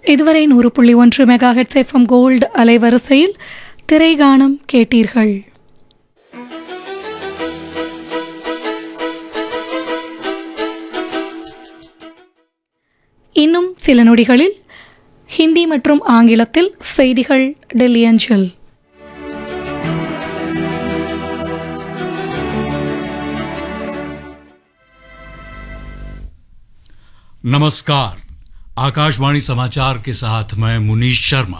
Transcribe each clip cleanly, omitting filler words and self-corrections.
இதுவரை 100.1 megahertz FM gold அலைவரிசையில் திரைகானம் கேட்டீர்கள். இன்னும் சில நொடிகளில் ஹிந்தி மற்றும் ஆங்கிலத்தில் செய்திகள் டெல்லி அஞ்சல். नमस्कार, आकाशवाणी समाचार के साथ मैं मुनीश शर्मा.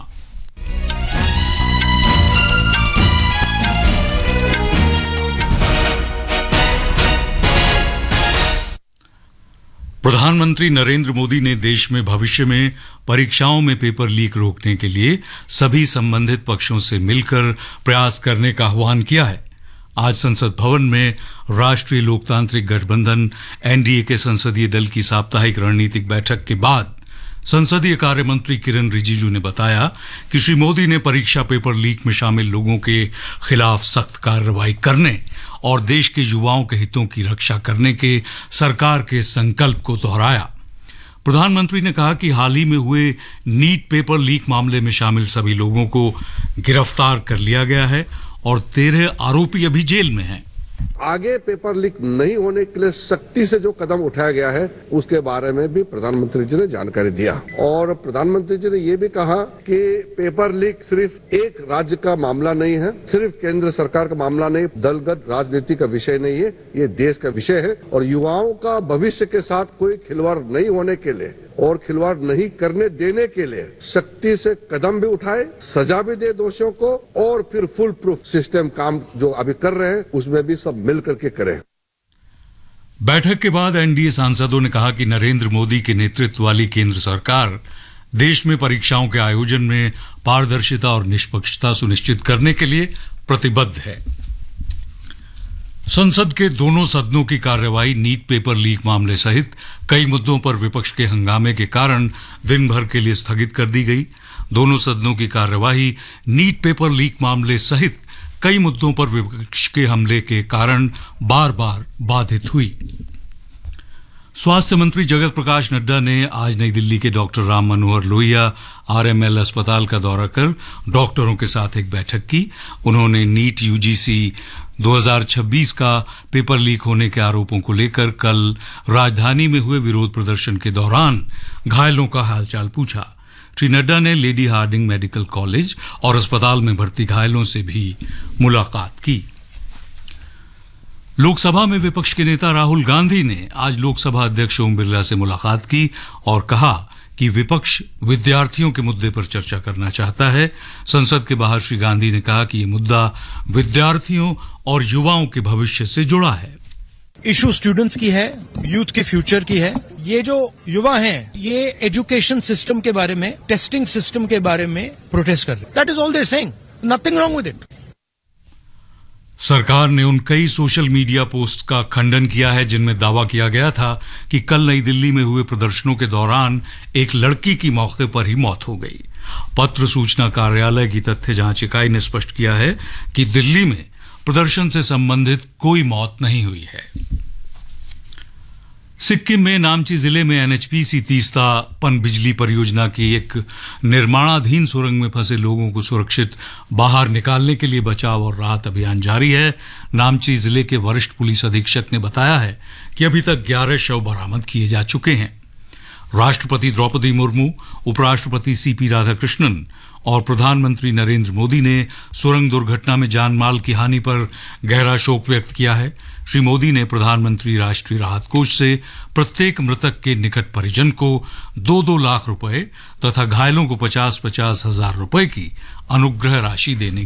प्रधानमंत्री नरेंद्र मोदी ने देश में भविष्य में परीक्षाओं में पेपर लीक रोकने के लिए सभी संबंधित पक्षों से मिलकर प्रयास करने का आह्वान किया है. आज संसद भवन में राष्ट्रीय लोकतांत्रिक गठबंधन एनडीए के संसदीय दल की साप्ताहिक रणनीतिक बैठक के बाद संसदीय कार्य मंत्री किरण रिजिजू ने बताया कि श्री मोदी ने परीक्षा पेपर लीक में शामिल लोगों के खिलाफ सख्त कार्रवाई करने और देश के युवाओं के हितों की रक्षा करने के सरकार के संकल्प को दोहराया. प्रधानमंत्री ने कहा कि हाल ही में हुए नीट पेपर लीक मामले में शामिल सभी लोगों को गिरफ्तार कर लिया गया है और 13 आरोपी अभी जेल में हैं. आगे पेपर लीक नहीं होने के लिए सख्ती से जो कदम उठाया गया है उसके बारे में भी प्रधानमंत्री जी ने जानकारी दिया और प्रधानमंत्री जी ने ये भी कहा कि पेपर लीक सिर्फ एक राज्य का मामला नहीं है, सिर्फ केंद्र सरकार का मामला नहीं, दलगत राजनीति का विषय नहीं है, ये देश का विषय है और युवाओं का भविष्य के साथ कोई खिलवाड़ नहीं होने के लिए और खिलवाड़ नहीं करने देने के लिए सख्ती से कदम भी उठाए, सजा भी दे दोषियों को और फिर फुल प्रूफ सिस्टम काम जो अभी कर रहे हैं उसमें भी सब मिल करके करें. बैठक के बाद एनडीए सांसदों ने कहा कि नरेंद्र मोदी के नेतृत्व वाली केंद्र सरकार देश में परीक्षाओं के आयोजन में पारदर्शिता और निष्पक्षता सुनिश्चित करने के लिए प्रतिबद्ध है. संसद के दोनों सदनों की कार्यवाही नीट पेपर लीक मामले सहित कई मुद्दों पर विपक्ष के हंगामे के कारण दिन भर के लिए स्थगित कर दी गई. दोनों सदनों की कार्यवाही नीट पेपर लीक मामले सहित कई मुद्दों पर विपक्ष के हमले के कारण बार बार बाधित हुई. स्वास्थ्य मंत्री जगत प्रकाश नड्डा ने आज नई दिल्ली के डॉक्टर राम मनोहर लोहिया आरएमएल अस्पताल का दौरा कर डॉक्टरों के साथ एक बैठक की. उन्होंने नीट यूजीसी 2026 का पेपर लीक होने के आरोपों को लेकर कल राजधानी में हुए विरोध प्रदर्शन के दौरान घायलों का हालचाल पूछा. श्री नड्डा ने लेडी हार्डिंग मेडिकल कॉलेज और अस्पताल में भर्ती घायलों से भी मुलाकात की. लोकसभा में विपक्ष के नेता राहुल गांधी ने आज लोकसभा अध्यक्ष ओम बिरला से मुलाकात की और कहा कि विपक्ष विद्यार्थियों के मुद्दे पर चर्चा करना चाहता है. संसद के बाहर श्री गांधी ने कहा कि ये मुद्दा विद्यार्थियों और युवाओं के भविष्य से जुड़ा है. इशू स्टूडेंट्स की है, यूथ के फ्यूचर की है. ये जो युवा हैं, ये एजुकेशन सिस्टम के बारे में, टेस्टिंग सिस्टम के बारे में प्रोटेस्ट कर रहे हैं. That is all they are saying, nothing wrong with it. सरकार ने उन कई सोशल मीडिया पोस्ट का खंडन किया है जिनमें दावा किया गया था कि कल नई दिल्ली में हुए प्रदर्शनों के दौरान एक लड़की की मौके पर ही मौत हो गई. पत्र सूचना कार्यालय की तथ्य जांच इकाई ने स्पष्ट किया है कि दिल्ली में प्रदर्शन से संबंधित कोई मौत नहीं हुई है. सिक्किम में नामची जिले में एनएचपीसी तीस्ता पनबिजली परियोजना की एक निर्माणाधीन सुरंग में फंसे लोगों को सुरक्षित बाहर निकालने के लिए बचाव और राहत अभियान जारी है. नामची जिले के वरिष्ठ पुलिस अधीक्षक ने बताया है कि अभी तक 11 शव बरामद किए जा चुके हैं. राष्ट्रपति द्रौपदी मुर्मू, उपराष्ट्रपति सीपी राधाकृष्णन और प्रधानमंत्री नरेंद्र मोदी ने सुरंग दुर्घटना में जान माल की हानि पर गहरा शोक व्यक्त किया है. श्री मोदी ने प्रधानमंत्री राष्ट्रीय राहत कोष से प्रत्येक मृतक के निकट परिजन को 2-2 लाख रुपए तथा घायलों को 50-50 हजार रुपए की अनुग्रह राशि देने